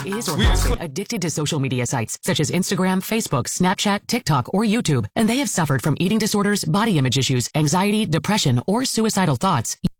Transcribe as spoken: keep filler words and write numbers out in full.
is or has been addicted to social media sites such as Instagram, Facebook, Snapchat, TikTok, or YouTube, and they have suffered from eating disorders, body image issues, anxiety, depression, or suicidal thoughts,